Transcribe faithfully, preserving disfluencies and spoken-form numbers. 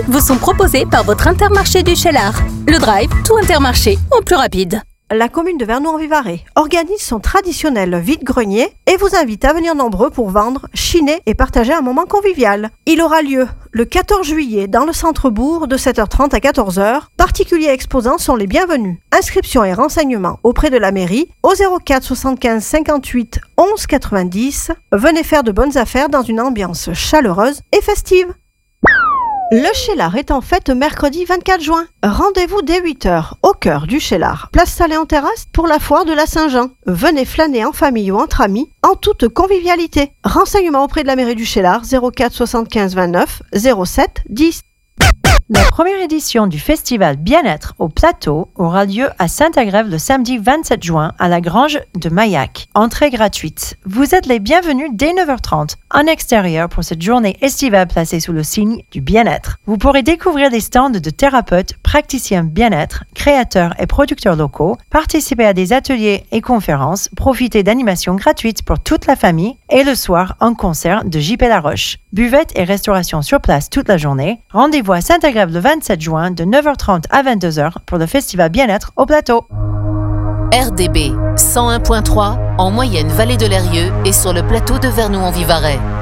vous sont proposés par votre Intermarché du Cheylard. Le drive, tout Intermarché, en plus rapide. La commune de Vernoux-en-Vivarais organise son traditionnel vide-grenier et vous invite à venir nombreux pour vendre, chiner et partager un moment convivial. Il aura lieu le quatorze juillet dans le centre-bourg de sept heures trente à quatorze heures. Particuliers exposants sont les bienvenus. Inscriptions et renseignements auprès de la mairie au zéro quatre soixante-quinze cinquante-huit onze quatre-vingt-dix. Venez faire de bonnes affaires dans une ambiance chaleureuse et festive. Le Cheylard est en fête mercredi vingt-quatre juin. Rendez-vous dès huit heures au cœur du Cheylard, place Salé-en-Terrasse pour la foire de la Saint-Jean. Venez flâner en famille ou entre amis en toute convivialité. Renseignements auprès de la mairie du Cheylard zéro quatre soixante-quinze vingt-neuf zéro sept dix. La première édition du festival Bien-être au Plateau aura lieu à Saint-Agrève le samedi vingt-sept juin à la Grange de Maillac. Entrée gratuite. Vous êtes les bienvenus dès neuf heures trente en extérieur pour cette journée estivale placée sous le signe du bien-être. Vous pourrez découvrir des stands de thérapeutes, praticiens bien-être, créateurs et producteurs locaux, participer à des ateliers et conférences, profiter d'animations gratuites pour toute la famille et le soir un concert de J P Laroche. Buvette et restauration sur place toute la journée. Rendez-vous à Saint-Agrève le vingt-sept juin de neuf heures trente à vingt-deux heures pour le festival Bien-être au Plateau. R D B cent un virgule trois en moyenne vallée de l'Eyrieux et sur le plateau de Vernoux-en-Vivarais.